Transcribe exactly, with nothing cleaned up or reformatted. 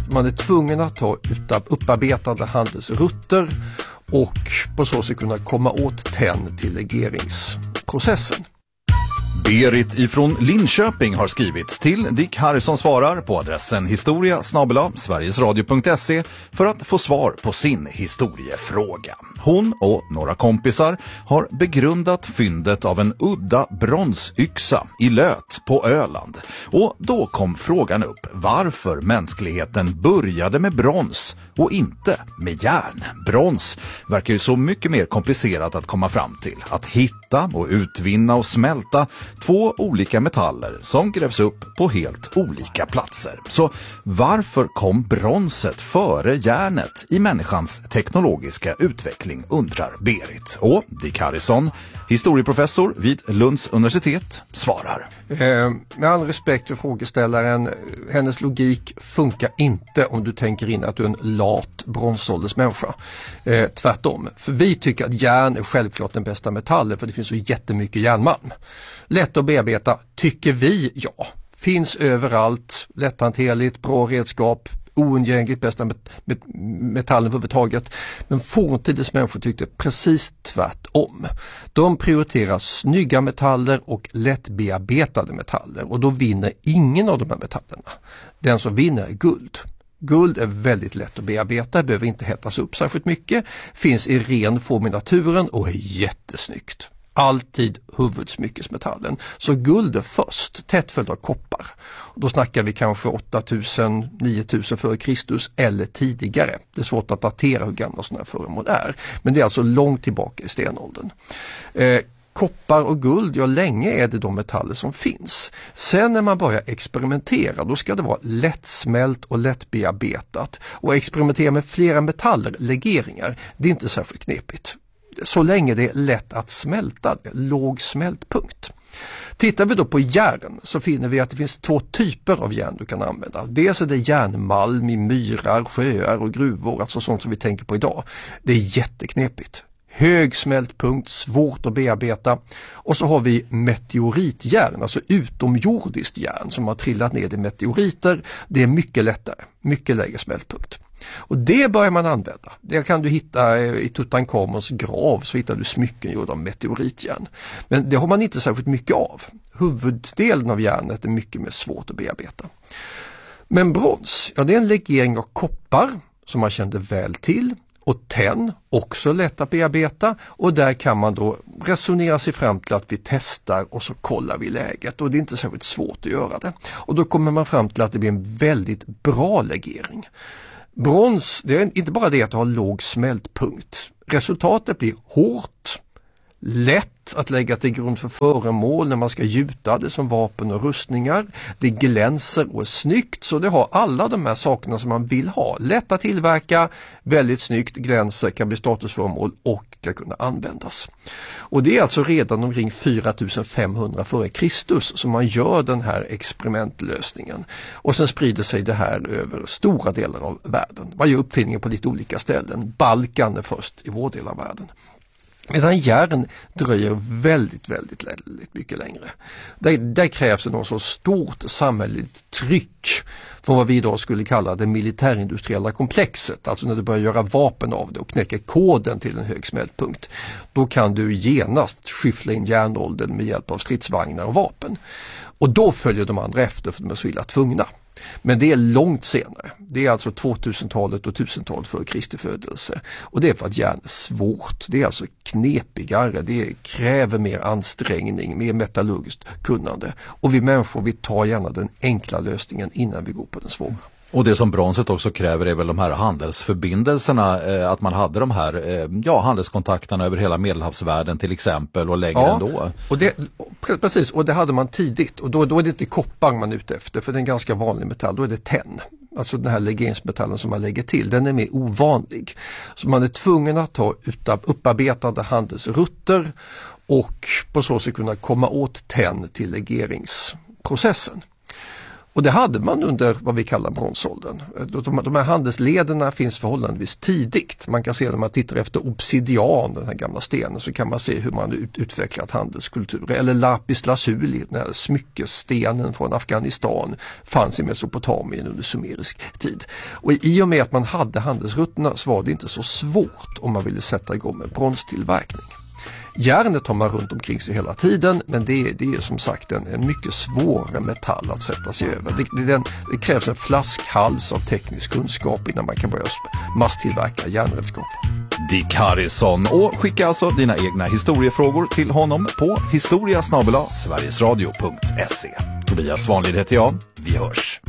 Man är tvungen att ta upparbetade handelsrutter och på så sätt kunna komma åt tenn till legeringsprocessen. Berit ifrån Linköping har skrivit till Dick Harrison svarar på adressen historia snabel-a sverigesradio punkt se för att få svar på sin historiefråga. Hon och några kompisar har begrundat fyndet av en udda bronsyxa i Löt på Öland. Och då kom frågan upp varför mänskligheten började med brons och inte med järn. Brons verkar ju så mycket mer komplicerat att komma fram till. Att hitta och utvinna och smälta två olika metaller som grävs upp på helt olika platser. Så varför kom bronset före järnet i människans teknologiska utveckling, undrar Berit. Och Dick Harrison, historieprofessor vid Lunds universitet, svarar. Eh, med all respekt för frågeställaren, hennes logik funkar inte om du tänker in att du är en lat bronsåldersmänniska. Eh, tvärtom. För vi tycker att järn är självklart den bästa metallen för det finns så jättemycket järnmalm. Lätt att bearbeta, tycker vi, ja. Finns överallt, lätthanterligt, bra redskap, oundgängligt bästa met- met- metallen överhuvudtaget. Men forntidens människor tyckte precis tvärtom. De prioriterar snygga metaller och lättbearbetade metaller och då vinner ingen av de här metallerna. Den som vinner är guld. Guld är väldigt lätt att bearbeta, behöver inte hettas upp särskilt mycket, finns i ren form i naturen och är jättesnyggt. Alltid huvudsmyckesmetallen. Så guld är först, tätt följd av koppar. Då snackar vi kanske åtta tusen till nio tusen före Kristus eller tidigare. Det är svårt att datera hur gamla sådana här föremål är. Men det är alltså långt tillbaka i stenåldern. Eh, koppar och guld, ja länge är det de metaller som finns. Sen när man börjar experimentera, då ska det vara lättsmält och lättbearbetat. Och experimentera med flera metaller, legeringar, det är inte särskilt knepigt. Så länge det är lätt att smälta, låg smältpunkt. Tittar vi då på järn så finner vi att det finns två typer av järn du kan använda. Dels är det järnmalm i myrar, sjöar och gruvor, alltså sånt som vi tänker på idag. Det är jätteknepigt. Hög smältpunkt, svårt att bearbeta. Och så har vi meteoritjärn, alltså utomjordiskt järn som har trillat ner i meteoriter. Det är mycket lättare, mycket lägre smältpunkt. Och det börjar man använda. Det kan du hitta i Tutankhamons grav, så hittar du smycken gjorda av meteoritjärn. Men det har man inte särskilt mycket av. Huvuddelen av järnet är mycket mer svårt att bearbeta. Men brons, ja det är en legering av koppar som man kände väl till. Och tenn, också lätt att bearbeta, och där kan man då resonera sig fram till att vi testar och så kollar vi läget, och det är inte särskilt svårt att göra det. Och då kommer man fram till att det blir en väldigt bra legering. Brons, det är inte bara det att det har låg smältpunkt. Resultatet blir hårt, lätt att lägga till grund för föremål när man ska gjuta det som vapen och rustningar. Det glänser och är snyggt, så det har alla de här sakerna som man vill ha. Lätt att tillverka, väldigt snyggt, glänser, kan bli statusföremål och kan kunna användas. Och det är alltså redan omkring fyra tusen femhundra före Kristus som man gör den här experimentlösningen. Och sen sprider sig det här över stora delar av världen. Man gör uppfinningar på lite olika ställen. Balkan är först i vår del av världen. Medan järn dröjer väldigt, väldigt, väldigt mycket längre. Där, där krävs det någon så stort samhälleligt tryck från vad vi idag skulle kalla det militärindustriella komplexet. Alltså när du börjar göra vapen av det och knäcker koden till en hög smältpunkt. Då kan du genast skyffla in järnåldern med hjälp av stridsvagnar och vapen. Och då följer de andra efter för de är så illa tvungna. Men det är långt senare. Det är alltså tvåtusentalet och tusentalet före Kristi födelse. Och det är för att järn är svårt. Det är alltså knepigare. Det kräver mer ansträngning, mer metallurgiskt kunnande. Och vi människor, vi tar gärna den enkla lösningen innan vi går på den svåra. Och det som bronset också kräver är väl de här handelsförbindelserna, eh, att man hade de här eh, ja, handelskontakterna över hela Medelhavsvärlden till exempel och längre ja, ändå. Och det, precis, och det hade man tidigt, och då, då är det inte koppar man är ute efter, för det är en ganska vanlig metall, då är det tenn. Alltså den här legeringsmetallen som man lägger till, den är mer ovanlig. Så man är tvungen att ta upparbetade handelsrutter och på så sätt kunna komma åt tenn till legeringsprocessen. Och det hade man under vad vi kallar bronsåldern. De, de här handelslederna finns förhållandevis tidigt. Man kan se när man tittar efter obsidian, den här gamla stenen, så kan man se hur man ut, utvecklat handelskultur. Eller lapis lazuli, den här smyckesstenen från Afghanistan, fanns i Mesopotamien under sumerisk tid. Och i och med att man hade handelsrutterna så var det inte så svårt om man ville sätta igång med bronstillverkning. Järnet har man runt omkring sig hela tiden, men det är, det är som sagt en, en mycket svårare metall att sätta sig över. Det, det, den, det krävs en flaskhals av teknisk kunskap innan man kan börja masstillverka järnredskap. Dick Harrison, och skicka alltså dina egna historiefrågor till honom på historia snabel-a sverigesradio punkt se. Tobias Svanlid heter jag, vi hörs.